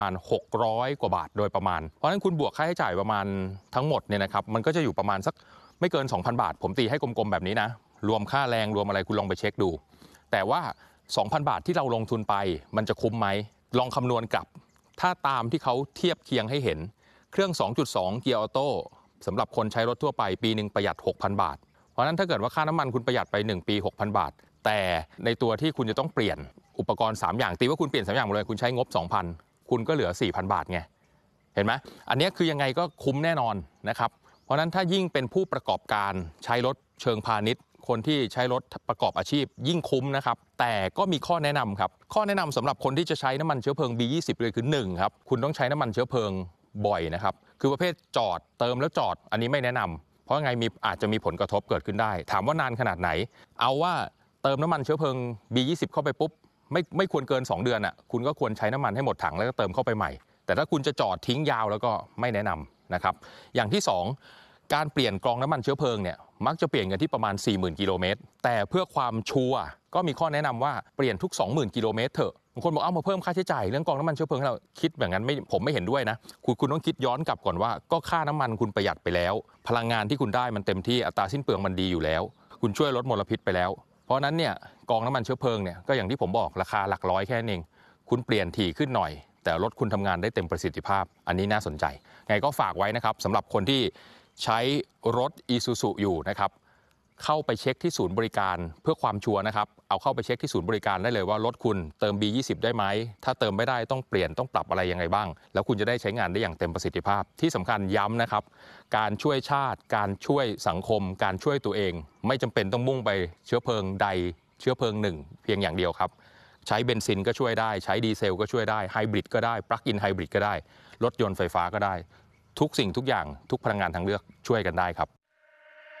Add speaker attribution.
Speaker 1: ประมาณ600 กว่าบาทโดยประมาณเพราะฉะนั้นคุณบวกค่าใช้จ่ายประมาณทั้งหมดเนี่ยนะครับมันก็จะอยู่ประมาณสักไม่เกิน 2,000 บาทผมตีให้กลมๆแบบนี้นะรวมค่าแรงรวมอะไรคุณลองไปเช็คดูแต่ว่า 2,000 บาทที่เราลงทุนไปมันจะคุ้มไหมลองคำนวณกลับถ้าตามที่เขาเทียบเคียงให้เห็นเครื่อง 2.2 เกียร์ออโต้สำหรับคนใช้รถทั่วไปปีหนึ่งประหยัด 6,000 บาทเพราะฉะนั้นถ้าเกิดว่าค่าน้ำมันคุณประหยัดไป1 ปี 6,000 บาทแต่ในตัวที่คุณจะต้องเปลี่ยนอุปกรณ์3อย่างตีว่าคุณเปลี่ยน3อย่างหมดเลยคุณใช้งบ 2,000 คุณก็เหลือ 4,000 บาทไงเห็นไหมอันนี้คือยังไงก็คุ้มแน่นอนนะครับเพราะฉะนั้นถ้ายิ่งเป็นผู้ประกอบการใช้รถเชิงพาณิชย์คนที่ใช้รถประกอบอาชีพยิ่งคุ้มนะครับแต่ก็มีข้อแนะนำครับข้อแนะนำสำหรับคนที่จะใช้น้ำมันเชื้อเพลิง B20 เลยคือ1ครับคุณต้องใช้น้ำมันเชื้อเพลิงบ่อยนะครับคือประเภทจอดเติมแล้วจอดอันนี้ไม่แนะนำเพราะไงอาจจะมีผลกระทบเกิดขึ้นได้ถามว่านานขนาดไหนเอาว่าเติมน้ำมันเชื้อเพลิง B20 เข้าไปปุ๊บไม่ควรเกิน2 เดือนอ่ะคุณก็ควรใช้น้ำมันให้หมดถังแล้วก็เติมเข้าไปใหม่แต่ถ้าคุณจะจอดทิ้งยาวแล้วก็ไม่แนะนำนะครับอย่างที่2การเปลี่ยนกรองน้ำมันเชื้อเพลิงเนี่ยมักจะเปลี่ยนกันที่ประมาณ 40,000 กิโลเมตรแต่เพื่อความชัวร์ก็มีข้อแนะนำว่าเปลี่ยนทุก 20,000 กิโลเมตรเถอะบางคนบอกเอามาเพิ่มค่าใช้จ่ายเรื่องกรองน้ำมันเชื้อเพลิงให้เราคิดแบบนั้นผมไม่เห็นด้วยนะคุณต้องคิดย้อนกลับก่อนว่าก็ค่าน้ำมันคุณประหยัดไปแล้วพลังงานที่คุณได้มันเต็มที่อัตราสิ้นเปลืองมันดีอยู่แล้วคุณช่วยลดมลพิษไปแล้วเพราะนั้นเนี่ยกองน้ำมันเชื้อเพลิงเนี่ยก็อย่างที่ผมบอกราคาหลักร้อยแค่นั้นเองคุณเปลี่ยนถี่ขึ้นหน่อยแต่รถคุณทำงานได้เต็มประสิทธิภาพอันนี้น่าสนใจไงก็ฝากไว้นะครับสำหรับคนที่ใช้รถ Isuzu อยู่นะครับเข้าไปเช็คที่ศูนย์บริการเพื่อความชัวร์นะครับเอาเข้าไปเช็คที่ศูนย์บริการได้เลยว่ารถคุณเติม B20 ได้ไหมถ้าเติมไม่ได้ต้องเปลี่ยนต้องปรับอะไรยังไงบ้างแล้วคุณจะได้ใช้งานได้อย่างเต็มประสิทธิภาพที่สำคัญย้ำนะครับการช่วยชาติการช่วยสังคมการช่วยตัวเองไม่จำเป็นต้องมุ่งไปเชื้อเพลิงใดเชื้อเพลิงหนึ่งเพียงอย่างเดียวครับใช้เบนซินก็ช่วยได้ใช้ดีเซลก็ช่วยได้ไฮบริดก็ได้ปลั๊กอินไฮบริดก็ได้รถยนต์ไฟฟ้าก็ได้ทุกสิ่งทุกอย่างทุกพลังงานทางเลือกช่วยกันได้ครับ